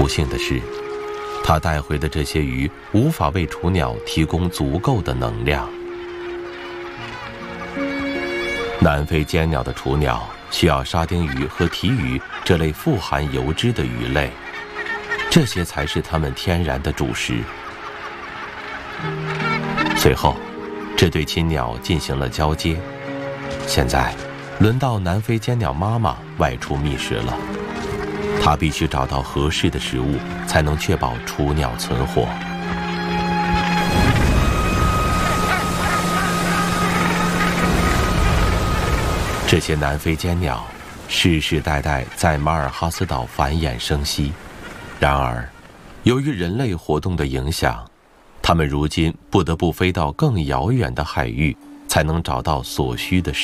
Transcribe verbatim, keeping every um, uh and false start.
不幸的是，它带回的这些鱼无法为雏鸟提供足够的能量。南非尖鸟的雏鸟需要沙丁鱼和鲫鱼这类富含油脂的鱼类，这些才是它们天然的主食。随后，这对亲鸟进行了交接。现在，轮到南非尖鸟妈妈外出觅食了。它必须找到合适的食物，才能确保雏鸟存活。这些南非尖鸟世世代代在马尔哈斯岛繁衍生息，然而，由于人类活动的影响，它们如今不得不飞到更遥远的海域，才能找到所需的食物。